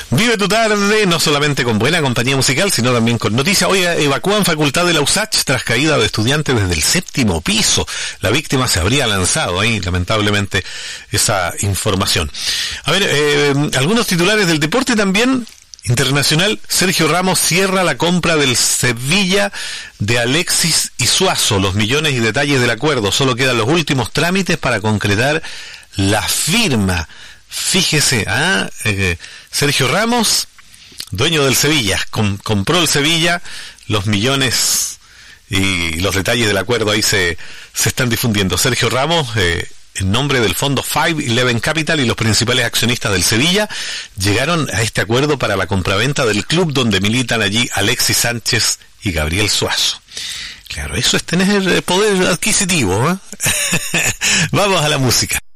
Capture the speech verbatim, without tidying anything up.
Vive tu tarde, no solamente con buena compañía musical, sino también con noticias. Hoy evacúan facultad de la U S A C H tras caída de estudiantes desde el séptimo piso. La víctima se habría lanzado ahí, lamentablemente, esa información. A ver, eh, algunos titulares del deporte también. Internacional, Sergio Ramos cierra la compra del Sevilla de Alexis y Suazo. Los millones y detalles del acuerdo. Solo quedan los últimos trámites para concretar la firma. Fíjese, ¿ah? eh, Sergio Ramos, dueño del Sevilla, com- compró el Sevilla, los millones y los detalles del acuerdo ahí se, se están difundiendo. Sergio Ramos, eh, en nombre del fondo cinco eleven Capital y los principales accionistas del Sevilla, llegaron a este acuerdo para la compraventa del club donde militan allí Alexis Sánchez y Gabriel Suazo. Claro, eso es tener poder adquisitivo, ¿eh? Vamos a la música.